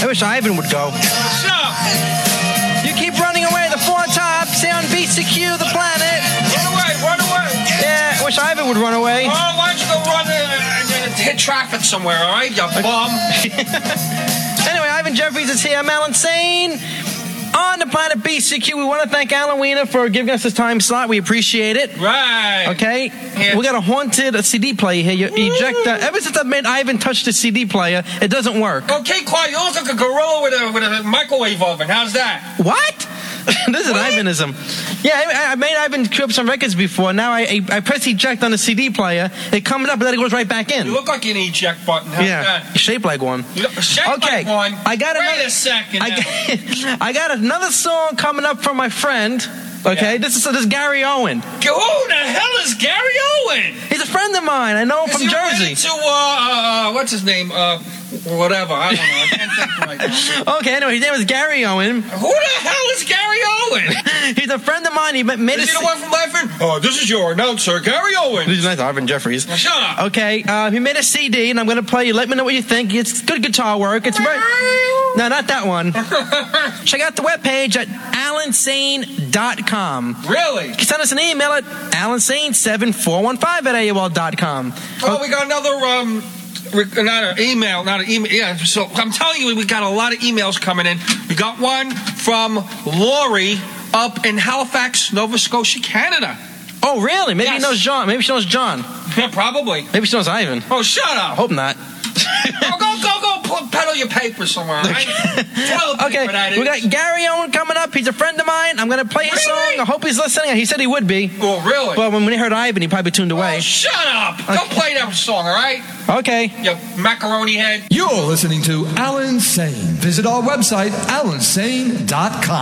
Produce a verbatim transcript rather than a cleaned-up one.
I wish Ivan would go. What's up? You keep running away. The four tops. Stay on B C Q, the planet. Run away, run away. Yeah, I wish Ivan would run away. Oh, why don't you go run and, and hit traffic somewhere, all right, you bum? Anyway, Ivan Jeffries is here. I'm Alan Sane. On the planet B C Q, we want to thank Alan Weiner for giving us his time slot. We appreciate it. Right. Okay? Yeah. We got a haunted a C D player here. You eject that. Ever since I made Ivan touch the C D player, it doesn't work. Okay, quiet. You look like a gorilla with a, with a microwave oven. How's that? What? This is an Ivanism. Yeah, I, I made Ivan queue up some records before. Now I, I, I press eject on the C D player. It comes up and then it goes right back in. You look like an eject button. How's Yeah, that? shaped like one. You look shaped Okay, like one. I got Wait another- a second. I now. got, I got another song coming up from my friend. Okay, Yeah. this is this is Gary Owen. Who the hell is Gary Owen? He's a friend of mine. I know him Is from he Jersey. related to uh, uh, what's his name? Uh, whatever. I don't know. I can't think right now. Okay, anyway, his name is Gary Owen. Who the hell is Gary Owen? He's a friend of mine. He ma- made Is a he the one from Life? Oh, this is your announcer, Gary Owen. He's nice, Ivan Jeffries. Now, shut up. Okay, uh, he made a C D, and I'm going to play you. Let me know what you think. It's good guitar work. It's very... No, not that one. Check out the webpage at alan sane dot com. Really? You can send us an email at alan sane seven four one five at A O L dot com. Oh, we got another, um, re- not an email, not an email. Yeah, so I'm telling you, we got a lot of emails coming in. We got one from Lori up in Halifax, Nova Scotia, Canada. Oh, really? Maybe Yes. he knows John. Maybe she knows John. Yeah, probably. Maybe she knows Ivan. Oh, shut up. Hope not. Oh, go, go, go, pu- peddle your paper somewhere, all right? Tell the Okay, people that we is. got Gary Owen coming up. He's a friend of mine. I'm going to play his Really? song. I hope he's listening. He said he would be. Oh, really? But when he heard Ivan, he probably tuned away. Oh, shut up. Don't play that song, all right? Okay. You macaroni head. You're listening to Alan Sane. Visit our website, alan sane dot com.